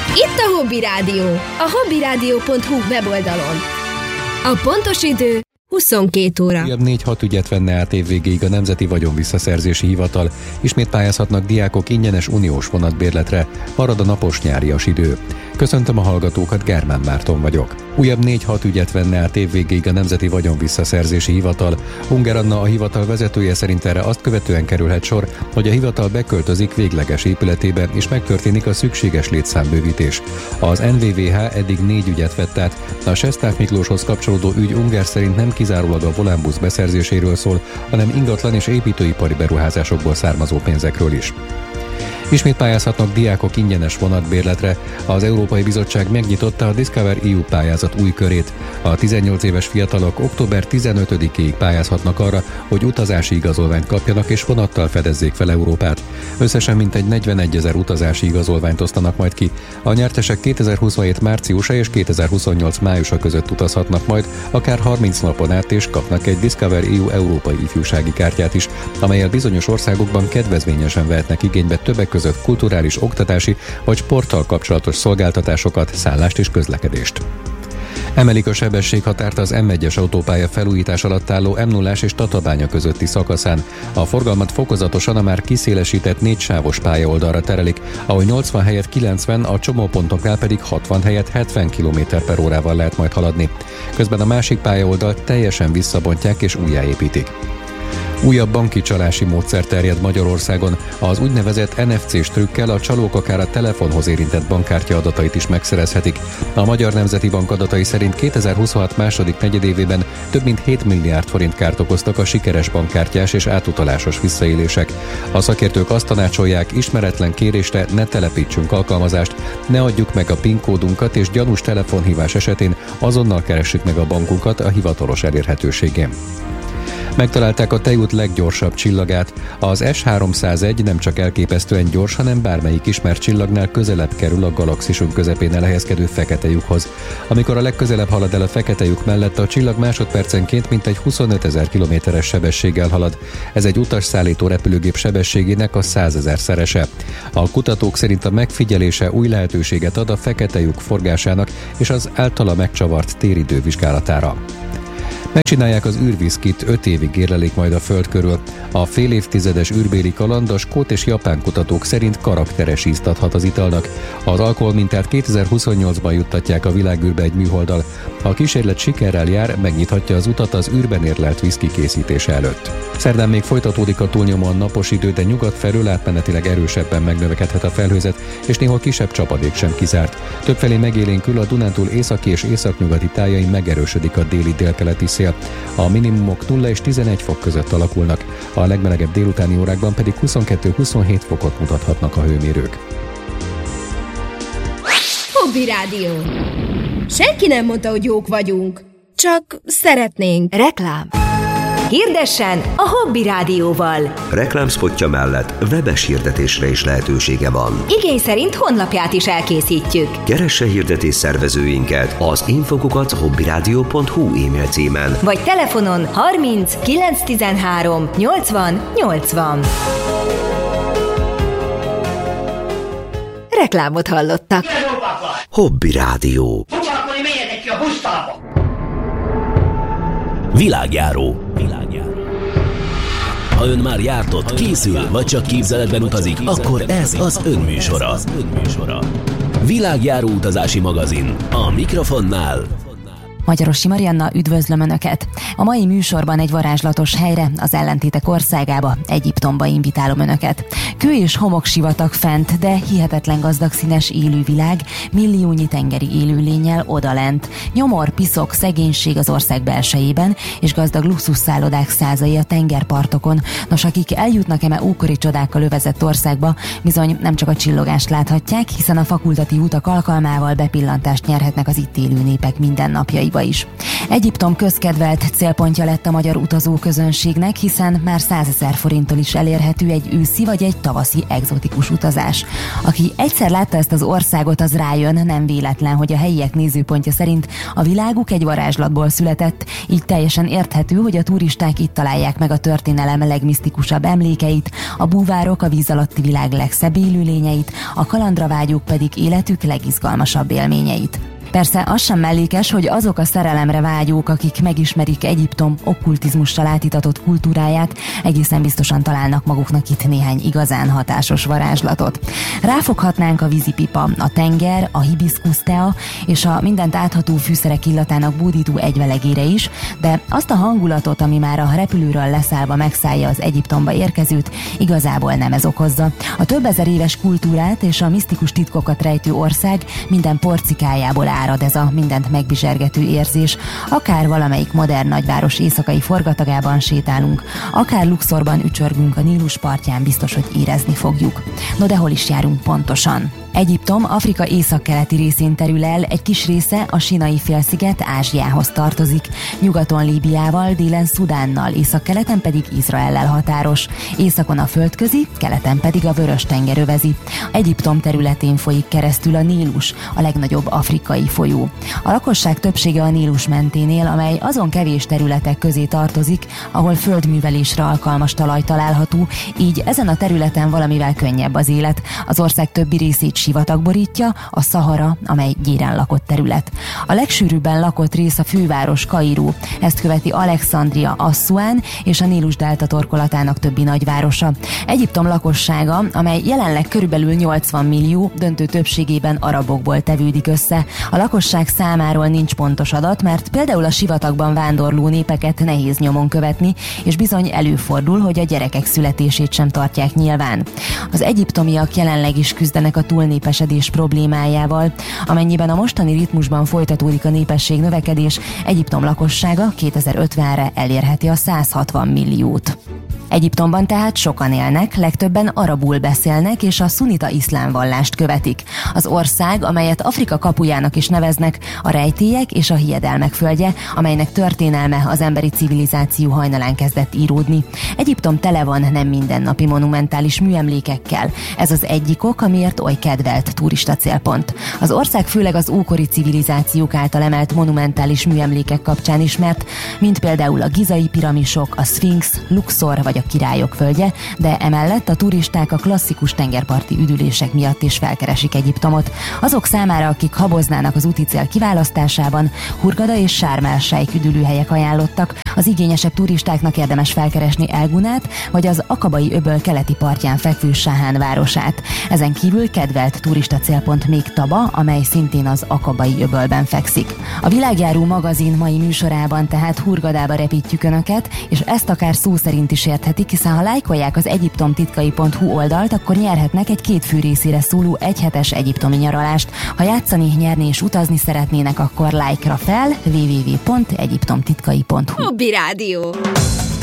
Itt a Hobby Rádió, a hobbyradio.hu weboldalon. A pontos idő 22 óra. Újabb 4-6 ügyet venne át évvégéig a Nemzeti Vagyonvisszaszerzési Hivatal. Ismét pályázhatnak diákok ingyenes uniós vonatbérletre, marad a napos nyárias idő. Köszöntöm a hallgatókat, Germán Márton vagyok. Újabb 4-6 ügyet venne át évvégéig a Nemzeti Vagyonvisszaszerzési Hivatal. Ungár Anna, a hivatal vezetője szerint erre azt követően kerülhet sor, hogy a hivatal beköltözik végleges épületébe, és megtörténik a szükséges létszámbővítés. Az NVVH eddig 4 ügyet vett át. A Sesták Miklóshoz kapcsolódó ügy Ungár szerint nem kizárólag a Volánbusz beszerzéséről szól, hanem ingatlan és építőipari beruházásokból származó pénzekről is. Ismét pályázhatnak diákok ingyenes vonatbérletre. Az Európai Bizottság megnyitotta a Discover EU pályázat új körét. A 18 éves fiatalok október 15-ig pályázhatnak arra, hogy utazási igazolványt kapjanak és vonattal fedezzék fel Európát. Összesen mintegy 41 000 utazási igazolványt osztanak majd ki. A nyertesek 2027 márciusa és 2028 májusa között utazhatnak majd, akár 30 napon át, és kapnak egy Discover EU európai ifjúsági kártyát is, amellyel bizonyos országokban kedvezményesen vehetnek igénybe többek között kulturális, oktatási vagy sporttal kapcsolatos szolgáltatásokat, szállást és közlekedést. Emelik a sebességhatárt az M1-es autópálya felújítás alatt álló M0-ás és Tatabánya közötti szakaszán. A forgalmat fokozatosan a már kiszélesített 4 sávos pályaoldalra terelik, ahol 80 helyett 90, a csomópontoknál pedig 60 helyett 70 km/órával lehet majd haladni. Közben a másik pályaoldalt teljesen visszabontják és újjáépítik. Újabb banki csalási módszer terjed Magyarországon. Az úgynevezett NFC-s trükkel a csalók akár a telefonhoz érintett bankkártya adatait is megszerezhetik. A Magyar Nemzeti Bank adatai szerint 2026 második negyedévében több mint 7 milliárd forint kárt okoztak a sikeres bankkártyás és átutalásos visszaélések. A szakértők azt tanácsolják, ismeretlen kérésre ne telepítsünk alkalmazást, ne adjuk meg a PIN kódunkat, és gyanús telefonhívás esetén azonnal keressük meg a bankunkat a hivatalos elérhetőségén. Megtalálták a Tejút leggyorsabb csillagát. Az S301 nem csak elképesztően gyors, hanem bármelyik ismert csillagnál közelebb kerül a galaxisunk közepén elhelyezkedő fekete lyukhoz. Amikor a legközelebb halad el a fekete lyuk mellett, a csillag másodpercenként mintegy 25 000 kilométeres sebességgel halad. Ez egy utasszállító repülőgép sebességének a 100 000-szerese. A kutatók szerint a megfigyelése új lehetőséget ad a fekete lyuk forgásának és az általa megcsavart téridő vizsgálatára. Megcsinálják az űrviszkit, 5 évig érlelik majd a Föld körül. A fél évtizedes űrbéli kaland a skót és japán kutatók szerint karakteres ízt adhat az italnak. Az alkoholmintát 2028-ban juttatják a világűrbe egy műholddal. Ha a kísérlet sikerrel jár, megnyithatja az utat az űrben érlelt viszki készítése előtt. Szerdán még folytatódik a túlnyomóan napos idő, de nyugat felől átmenetileg erősebben megnövekedhet a felhőzet, és néhol kisebb csapadék sem kizárt. Többfelé megélénkül, a Dunántúl északi és északnyugati tájain megerősödik a déli-délkeleti szél. A minimumok 0 és 11 fok között alakulnak, a legmelegebb délutáni órákban pedig 22-27 fokot mutathatnak a hőmérők. Hobby Rádió. Senki nem mondta, hogy jók vagyunk. Csak szeretnénk. Reklám. Hirdessen a Hobby Rádióval. Reklámszpotja mellett webes hirdetésre is lehetősége van. Igény szerint honlapját is elkészítjük. Keresse hirdetés szervezőinket az info@hobbyradio.hu e-mail címen. Vagy telefonon 30 913 80 80. Reklámot hallottak. Hobby Rádió. Világjáró. Ha ön már jártott, készül, vagy csak képzeletben utazik, akkor ez az ön műsora. Világjáró utazási magazin. A mikrofonnál Magyarosi Marianna, üdvözlöm Önöket! A mai műsorban egy varázslatos helyre, az ellentétek országába, Egyiptomba invitálom Önöket. Kő és homoksivatag fent, de hihetetlen gazdag színes élővilág, milliónyi tengeri élőlénnyel odalent. Nyomor, piszok, szegénység az ország belsejében, és gazdag luxusszállodák százai a tengerpartokon. Nos, akik eljutnak eme ókori csodákkal övezett országba, bizony nem csak a csillogást láthatják, hiszen a fakultatív utak alkalmával bepillantást nyerhetnek az itt élő népek mindennapjaiba is. Egyiptom közkedvelt célpontja lett a magyar utazóközönségnek, hiszen már 100 000 forinttal is elérhető egy őszi vagy egy tavaszi egzotikus utazás. Aki egyszer látta ezt az országot, az rájön, nem véletlen, hogy a helyiek nézőpontja szerint a világuk egy varázslatból született, így teljesen érthető, hogy a turisták itt találják meg a történelem legmisztikusabb emlékeit, a búvárok a víz alatti világ legszebb élőlényeit, a kalandra vágyók pedig életük legizgalmasabb élményeit. Persze az sem mellékes, hogy azok a szerelemre vágyók, akik megismerik Egyiptom okkultizmussal átitatott kultúráját, egészen biztosan találnak maguknak itt néhány igazán hatásos varázslatot. Ráfoghatnánk a vízipipa, a tenger, a hibiszkusztea és a mindent átható fűszerek illatának bódító egyvelegére is, de azt a hangulatot, ami már a repülőről leszállva megszállja az Egyiptomba érkezőt, igazából nem ez okozza. A több ezer éves kultúrát és a misztikus titkokat rejtő ország minden porcikájából árad ez a mindent megbizsergető érzés, akár valamelyik modern nagyváros éjszakai forgatagában sétálunk, akár Luxorban ücsörgünk a Nílus partján, biztos, hogy érezni fogjuk. No de hol is járunk pontosan? Egyiptom Afrika északkeleti részén terül el, egy kis része a Sinai félsziget Ázsiához tartozik, nyugaton Líbiával, délen Szudánnal, északkeleten pedig Izraellel határos, északon a Földközi, keleten pedig a Vörös-tenger övezi. Egyiptom területén folyik keresztül a Nílus, a legnagyobb afrikai folyó. A lakosság többsége a Nílus mentén él, amely azon kevés területek közé tartozik, ahol földművelésre alkalmas talaj található, így ezen a területen valamivel könnyebb az élet. Az ország többi részét sivatag borítja, a Szahara, amely gyéren lakott terület. A legsűrűbben lakott rész a főváros Kairó, ezt követi Alexandria, Asszuán és a Nílus-delta torkolatának többi nagyvárosa. Egyiptom lakossága, amely jelenleg körülbelül 80 millió, döntő többségében arabokból tevődik össze. A lakosság számáról nincs pontos adat, mert például a sivatagban vándorló népeket nehéz nyomon követni, és bizony előfordul, hogy a gyerekek születését sem tartják nyilván. Az egyiptomiak jelenleg is küzdenek a túlnépesedés problémájával. Amennyiben a mostani ritmusban folytatódik a népesség növekedés, Egyiptom lakossága 2050-re elérheti a 160 milliót. Egyiptomban tehát sokan élnek, legtöbben arabul beszélnek és a szunita iszlám vallást követik. Az ország, amelyet Afrika kapujának is neveznek, a rejtélyek és a hiedelmek földje, amelynek történelme az emberi civilizáció hajnalán kezdett íródni. Egyiptom tele van nem mindennapi monumentális műemlékekkel. Ez az egyik ok, amiért oly kedvelt turista célpont. Az ország főleg az ókori civilizációk által emelt monumentális műemlékek kapcsán ismert, mint például a gizai piramisok, a Szfinx, Luxor vagy a Királyok földje, de emellett a turisták a klasszikus tengerparti üdülések miatt is felkeresik Egyiptomot. Azok számára, akik haboznának az úti cél kiválasztásában, Hurgada és Sharm el-Sheikh üdülőhelyek ajánlottak. Az igényesebb turistáknak érdemes felkeresni El-Gunát, vagy az Akabai öböl keleti partján fekvő Sahán városát. Ezen kívül kedvelt turista célpont még Taba, amely szintén az Akabai öbölben fekszik. A Világjáró magazin mai műsorában tehát Hurgadába repítjük Önöket, és ezt akár szó szerint is érthetik, hiszen ha lájkolják az egyiptomtitkai.hu oldalt, akkor nyerhetnek egy 2 fő részére szóló egyhetes egyiptomi nyaralást. Ha játszani, nyerni és utazni szeretnének, akkor lájkra fel www.egyiptomtitkai.hu. Hobby Rádió.